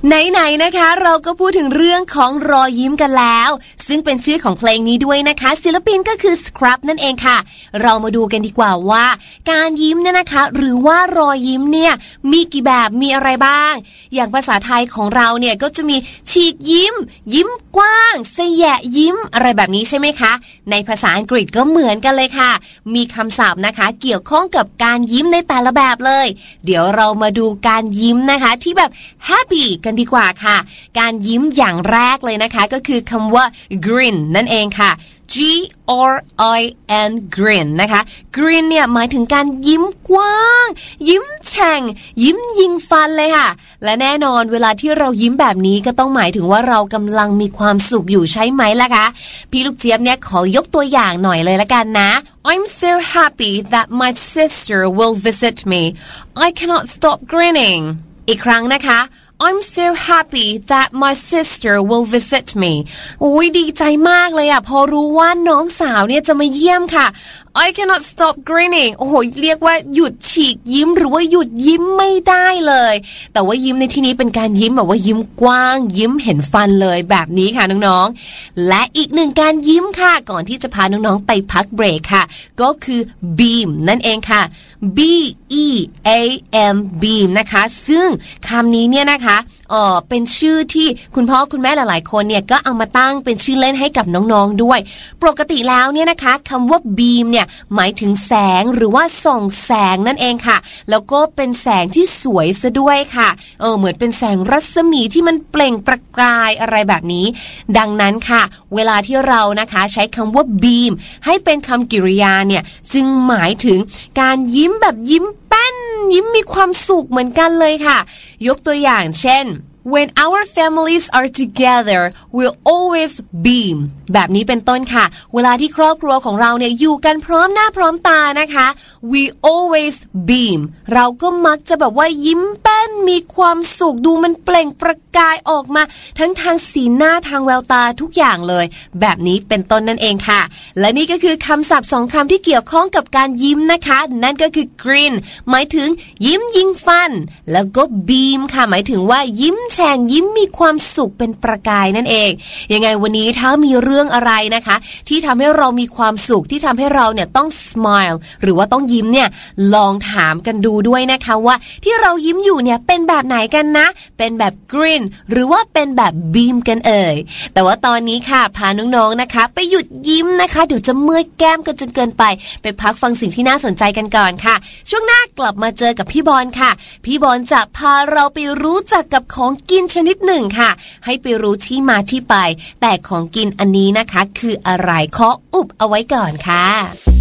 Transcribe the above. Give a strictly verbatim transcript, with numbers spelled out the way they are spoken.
ไหนๆนะคะเราก็พูดถึงเรื่องของรอยยิ้มกันแล้วซึ่งเป็นชื่อของเพลงนี้ด้วยนะคะศิลปินก็คือ Scrub นั่นเองค่ะเรามาดูกันดีกว่าว่าการยิ้มเนี่ยนะคะหรือว่ารอยยิ้มเนี่ยมีกี่แบบมีอะไรบ้างอย่างภาษาไทยของเราเนี่ยก็จะมีฉีกยิ้มยิ้มกว้างเสยะยิ้มอะไรแบบนี้ใช่ไหมคะในภาษาอังกฤษก็เหมือนกันเลยค่ะมีคำศัพท์นะคะเกี่ยวข้องกับการยิ้มในแต่ละแบบเลยเดี๋ยวเรามาดูการยิ้มนะคะที่แบบ happy กันดีกว่าค่ะการยิ้มอย่างแรกเลยนะคะก็คือคำว่า grin นั่นเองค่ะ G R I N grin นะคะ grin เนี่ยหมายถึงการยิ้มกว้างยิ้มแฉ่งยิ้มยิงฟันเลยค่ะและแน่นอนเวลาที่เรายิ้มแบบนี้ก็ต้องหมายถึงว่าเรากำลังมีความสุขอยู่ใช่ไหมล่ะคะพี่ลูกเจี๊ยบเนี่ยขอยกตัวอย่างหน่อยเลยละกันนะ I'm so happy that my sister will visit me I cannot stop grinning อีกครั้งนะคะI'm so happy that my sister will visit me โอ้ยดีใจมากเลยอ่ะพอรู้ว่าน้องสาวเนี่ยจะมาเยี่ยมค่ะ I cannot stop grinning โอ้โหเรียกว่าหยุดฉีกยิ้มหรือว่าหยุดยิ้มไม่ได้เลยแต่ว่ายิ้มในที่นี้เป็นการยิ้มแบบว่ายิ้มกว้างยิ้มเห็นฟันเลยแบบนี้ค่ะน้องๆและอีกหนึ่งการยิ้มค่ะก่อนที่จะพาน้องๆไปพักเบรกค่ะก็คือ beam นั่นเองค่ะ B E A M beam นะคะซึ่งคำนี้เนี่ยนะคะเออเป็นชื่อที่คุณพ่อคุณแม่หลายๆคนเนี่ยก็เอามาตั้งเป็นชื่อเล่นให้กับน้องๆด้วยปกติแล้วเนี่ยนะคะคำว่า beam เนี่ยหมายถึงแสงหรือว่าส่องแสงนั่นเองค่ะแล้วก็เป็นแสงที่สวยซะด้วยค่ะเออเหมือนเป็นแสงรัศมีที่มันเปล่งประกายอะไรแบบนี้ดังนั้นค่ะเวลาที่เรานะคะใช้คำว่า beam ให้เป็นคำกริยาเนี่ยจึงหมายถึงการยิ้มแบบยิ้มแป้นยิ้มมีความสุขเหมือนกันเลยค่ะยกตัวอย่างเช่นWhen our families are together, we'll always beam แบบนี้เป็นต้นค่ะเวลาที่ครอบครัวของเราเนี่ยอยู่กันพร้อมหน้าพร้อมตานะคะ we always beam เราก็มักจะแบบว่ายิ้มแป้นมีความสุขดูมันเปล่งประกายออกมาทั้งทางสีหน้าทางแววตาทุกอย่างเลยแบบนี้เป็นต้นนั่นเองค่ะและนี่ก็คือคำศัพท์สองคำที่เกี่ยวข้องกับการยิ้มนะคะนั่นก็คือ grin หมายถึงยิ้มยิงฟันแล้วก็ beam ค่ะหมายถึงว่ายิ้มแฉ่งยิ้มมีความสุขเป็นประกายนั่นเองยังไงวันนี้ถ้ามีเรื่องอะไรนะคะที่ทำให้เรามีความสุขที่ทำให้เราเนี่ยต้อง smile หรือว่าต้องยิ้มเนี่ยลองถามกันดูด้วยนะคะว่าที่เรายิ้มอยู่เนี่ยเป็นแบบไหนกันนะเป็นแบบ grin หรือว่าเป็นแบบ beam กันเอ่ยแต่ว่าตอนนี้ค่ะพาน้องๆนะคะไปหยุดยิ้มนะคะเดี๋ยวจะเมื่อยแก้มกันจนเกินไปไปพักฟังสิ่งที่น่าสนใจกันก่อนค่ะช่วงหน้ากลับมาเจอกับพี่บอลค่ะพี่บอลจะพาเราไปรู้จักกับของกินชนิดหนึ่งค่ะให้ไปรู้ที่มาที่ไปแต่ของกินอันนี้นะคะคืออะไรขออุบเอาไว้ก่อนค่ะ